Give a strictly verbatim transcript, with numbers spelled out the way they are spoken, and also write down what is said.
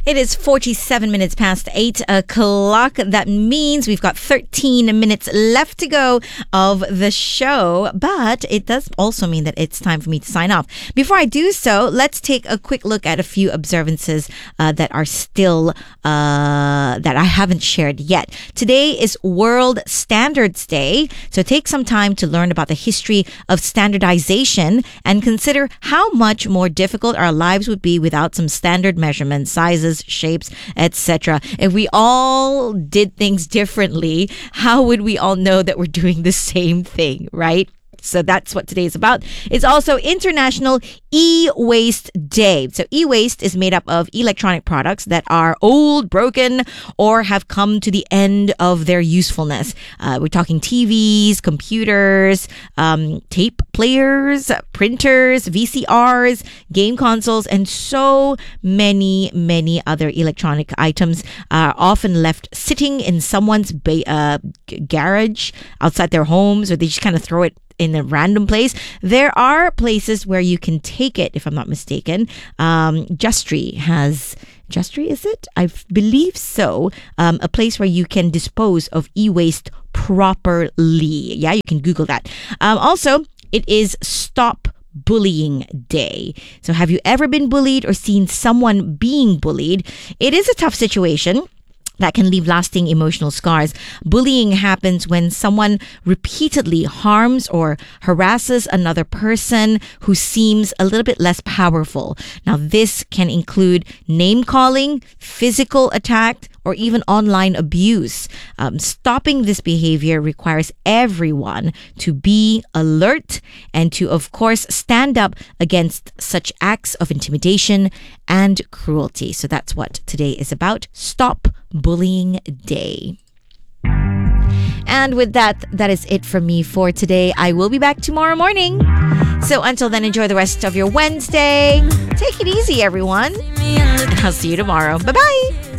It is forty-seven minutes past eight o'clock. That means we've got thirteen minutes left to go of the show. But it does also mean that it's time for me to sign off. Before I do so, let's take a quick look at a few observances uh, that are still, uh, that I haven't shared yet. Today is World Standards Day. So take some time to learn about the history of standardization and consider how much more difficult our lives would be without some standard measurements, sizes, shapes, et cetera. If we all did things differently, how would we all know that we're doing the same thing, right? So that's what today is about. It's also International E-Waste Day. So e-waste is made up of electronic products that are old, broken, or have come to the end of their usefulness. Uh, we're talking T Vs, computers, um, tape players, printers, V C Rs, game consoles, and so many, many other electronic items are often left sitting in someone's ba- uh, g- garage outside their homes, or they just kind of throw it in a random place. There are places where you can take it, if I'm not mistaken. Um, Justry has, Justry is it? I believe so. Um, a place where you can dispose of e-waste properly. Yeah, you can Google that. Um, also, it is Stop Bullying Day. So have you ever been bullied or seen someone being bullied? It is a tough situation that can leave lasting emotional scars. Bullying happens when someone repeatedly harms or harasses another person who seems a little bit less powerful. Now, this can include name calling, physical attack, or even online abuse. Um, stopping this behavior requires everyone to be alert and to, of course, stand up against such acts of intimidation and cruelty. So that's what today is about. Stop Bullying Day. And with that, that is it from me for today. I will be back tomorrow morning. So until then, enjoy the rest of your Wednesday. Take it easy, everyone. And I'll see you tomorrow. Bye-bye.